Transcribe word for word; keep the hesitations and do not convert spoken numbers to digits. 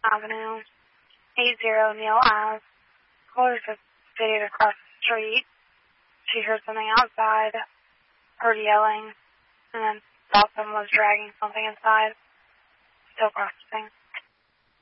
Avenue, eight zero Neil Ave. Caller just videoed across the street. She heard something outside, heard yelling, and then thought someone was dragging something inside. Still processing.